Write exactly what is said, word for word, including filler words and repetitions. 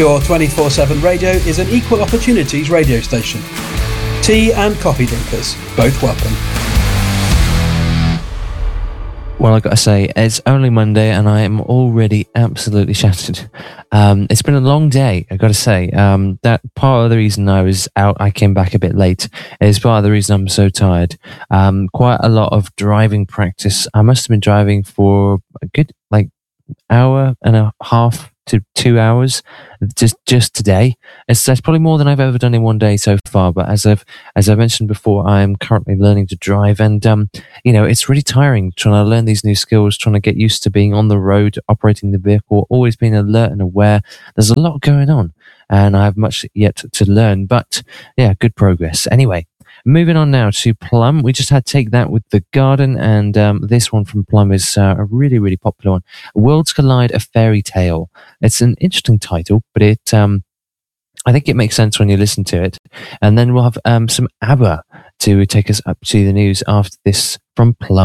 Pure twenty-four seven Radio is an equal opportunities radio station. Tea and coffee drinkers, both welcome. Well, I've got to say, it's only Monday and I am already absolutely shattered. Um, it's been a long day, I've got to say. Um, that part of the reason I was out, I came back a bit late, is part of the reason I'm so tired. Um, quite a lot of driving practice. I must have been driving for a good, like, hour and a half to two hours just just today. It's that's probably more than I've ever done in one day so far. But as I've as I mentioned before, I am currently learning to drive, and um, you know, it's really tiring trying to learn these new skills, trying to get used to being on the road, operating the vehicle, always being alert and aware. There's a lot going on, and I have much yet to learn. But yeah, good progress. Anyway. Moving on now to Plum. We just had Take That with The Garden, and um, this one from Plum is uh, a really, really popular one. Worlds Collide, A Fairy Tale. It's an interesting title, but it um, I think it makes sense when you listen to it. And then we'll have um, some ABBA to take us up to the news after this from Plum.